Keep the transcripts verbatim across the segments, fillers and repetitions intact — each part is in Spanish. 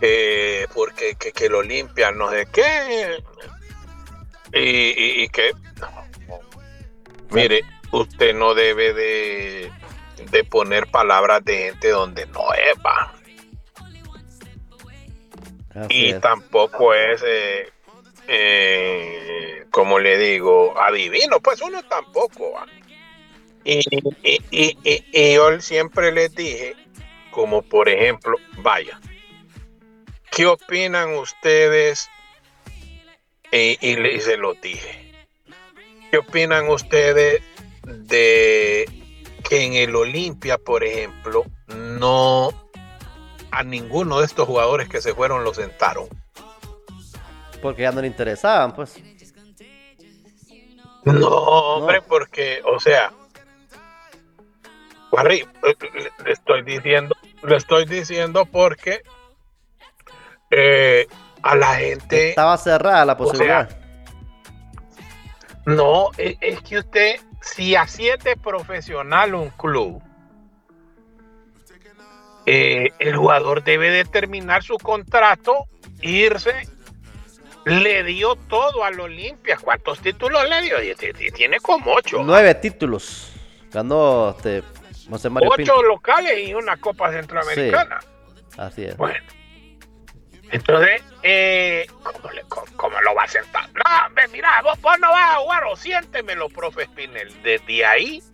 eh, porque que, que lo limpian, no sé qué, y, y, y que, no. Mire, usted no debe de, de poner palabras de gente donde no es, va. Así Y es. tampoco es, eh, eh, como le digo, adivino, pues uno tampoco, va. Y, y, y, y, y yo siempre les dije, como por ejemplo, vaya, ¿qué opinan ustedes? Y, y, y se lo dije. ¿Qué opinan ustedes de que en el Olimpia, por ejemplo, no a ninguno de estos jugadores que se fueron lo sentaron? Porque ya no le interesaban, pues. No, No. hombre, porque, o sea, Barry, le estoy diciendo, le estoy diciendo porque eh, a la gente, Estaba cerrada la o sea, posibilidad. no, es, es que usted, si así es de profesional un club, eh, el jugador debe de terminar su contrato, irse, le dio todo al Olimpia. ¿Cuántos títulos le dio? Tiene como ocho. Nueve ¿ah? títulos. Ganó este José Mario Ocho Pinto. locales y una Copa Sí, Centroamericana. así es. Bueno, entonces, eh, ¿cómo, le, cómo, ¿cómo lo va a sentar? No, hombre, mira, vos, vos no vas a jugar o siéntemelo, profe Spinel. Desde ahí,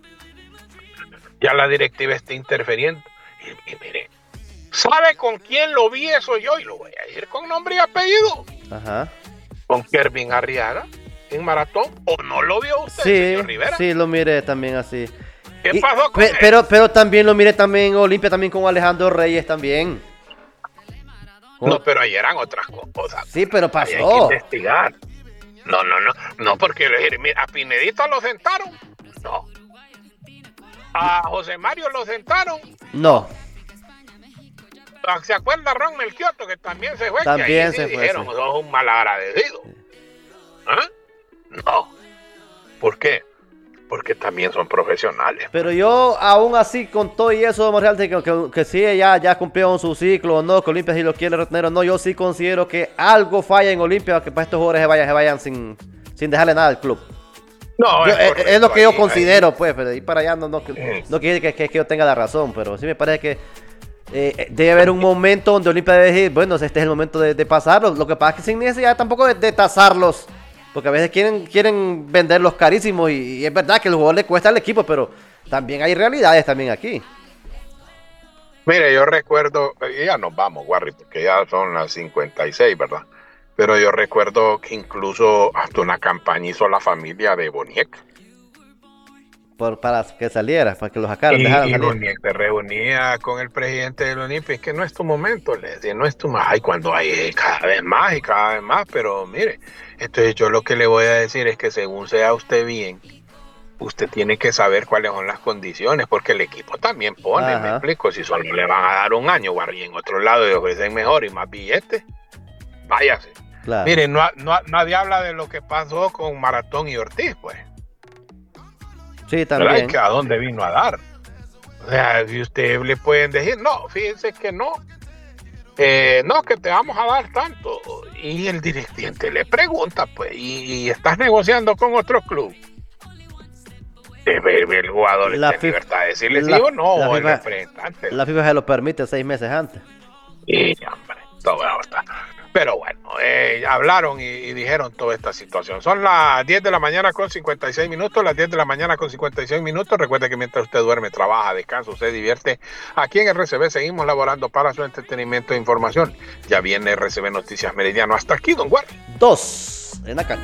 ya la directiva está interfiriendo. Y, y mire, ¿sabe con quién lo vi eso yo? Y lo voy a decir con nombre y apellido. Ajá. Con Kervin Arriaga en maratón. ¿O no lo vio usted, Sí, señor Rivera? sí, lo miré también así. ¿Qué Y, pasó con pe, él? pero, pero también lo miré también en Olimpia, también con Alejandro Reyes también. Con... No, pero ahí eran otras cosas. Sí, pero Ahí hay que pasó. investigar. No, no, no. No, porque mira, a Pinedito lo sentaron. No. A José Mario lo sentaron. No. ¿Se acuerda Ron Melchioto que también se fue? También que ahí sí se fue, dijeron, sí. sos un malagradecido. ¿Ah? No. ¿Por qué? Porque también son profesionales. Pero yo, aún así, con todo y eso, Real, que, que, que sí, ya, ya cumplieron su ciclo, no, que Olimpia si lo quiere retener o no, yo sí considero que algo falla en Olimpia que para estos jugadores se vayan, se vayan sin, sin dejarle nada al club. No, Yo, es, es, correcto, es lo que ahí, yo considero, ahí. pues, pero de ahí para allá no, no, Es. no quiere que, que, que yo tenga la razón, pero sí me parece que eh, debe haber un momento donde Olimpia debe decir, bueno, este es el momento de, de pasarlos. Lo que pasa es que sin necesidad tampoco de, de tasarlos, porque a veces quieren, quieren venderlos carísimos y, y es verdad que el jugador le cuesta al equipo, pero también hay realidades también aquí. Mire, yo recuerdo, ya nos vamos, Warry, porque ya son las cincuenta y seis, ¿verdad? Pero yo recuerdo que incluso hasta una campaña hizo la familia de Boniek. Por, para que saliera, para que los sacaran, dejaran Y, y salir. Boniek se reunía con el presidente del Olimpia, es que no es tu momento, le decía, no es tu más. Ay, cuando hay cada vez más y cada vez más, pero mire, entonces yo lo que le voy a decir es que según sea usted bien, usted tiene que saber cuáles son las condiciones, porque el equipo también pone, Ajá. me explico, si solo le van a dar un año, Warry, en otro lado y ofrecen mejor y más billetes, váyase. Claro. Miren, no, no, nadie habla de lo que pasó con Maratón y Ortiz, pues. Sí, ¿Verdad? también. Que a dónde vino a dar. O sea, si usted le pueden decir, no, fíjense que no, eh, no, que te vamos a dar tanto. Y el dirigente le pregunta, pues, y, y estás negociando con otro club. Debe el jugador La tiene FIFA, libertad de decirle la, sí o no, la o el FIFA, representante. la FIFA se lo permite seis meses antes. Y, hombre, todo está. Pero bueno, eh, hablaron y, y dijeron toda esta situación. Son las diez de la mañana con cincuenta y seis minutos, las diez de la mañana con cincuenta y seis minutos. Recuerde que mientras usted duerme, trabaja, descansa, se divierte. Aquí en R C B seguimos laborando para su entretenimiento e información. Ya viene R C B Noticias Meridiano. Hasta aquí, don Guardia. Dos en la cancha.